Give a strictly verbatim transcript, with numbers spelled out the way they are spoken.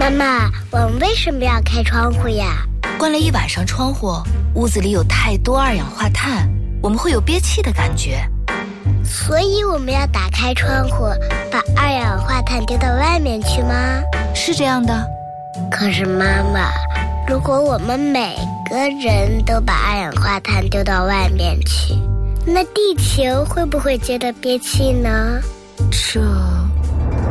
妈妈，我们为什么要开窗户呀？ 关了一晚上窗户，屋子里有太多二氧化碳，我们会有憋气的感觉。 所以我们要打开窗户，把二氧化碳丢到外面去吗？ 是这样的。 可是妈妈，如果我们每个人都把二氧化碳丢到外面去，那地球会不会觉得憋气呢？ 这